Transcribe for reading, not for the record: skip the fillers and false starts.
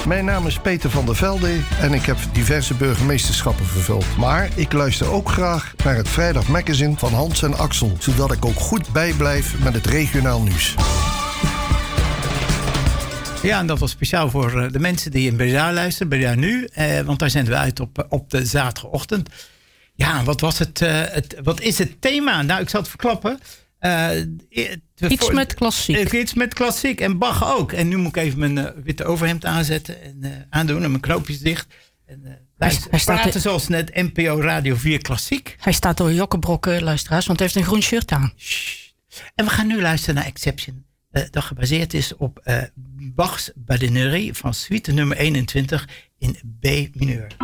Mijn naam is Peter van der Velde en ik heb diverse burgemeesterschappen vervuld. Maar ik luister ook graag naar het Vrijdag Magazine van Hans en Axel, zodat ik ook goed bijblijf met het regionaal nieuws. Ja, en dat was speciaal voor de mensen die in Breda luisteren, Breda Nu. Want daar zenden we uit op de zaterdagochtend. Ja, wat is het thema? Nou, ik zal het verklappen. Iets met klassiek. Iets met klassiek en Bach ook. En nu moet ik even mijn witte overhemd aanzetten en aandoen en mijn knoopjes dicht. En hij praten zoals net NPO Radio 4 Klassiek. Hij staat door jokkenbrokken, luisteraars, want hij heeft een groen shirt aan. En we gaan nu luisteren naar Exception. Dat gebaseerd is op Bach's Badinerie van suite nummer 21 in B mineur.